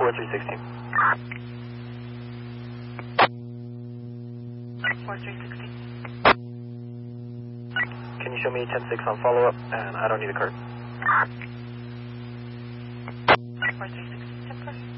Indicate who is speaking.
Speaker 1: 4360.
Speaker 2: 4360.
Speaker 1: Can you show me 10-6 on follow-up? And I don't need a card.
Speaker 2: 4360.